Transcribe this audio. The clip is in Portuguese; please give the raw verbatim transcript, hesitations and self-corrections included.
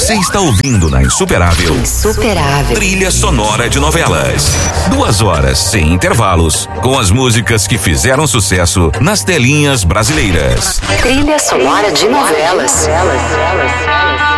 Você está ouvindo na Insuperável. Insuperável. Trilha sonora de novelas. Duas horas sem intervalos, com as músicas que fizeram sucesso nas telinhas brasileiras. Trilha sonora de novelas.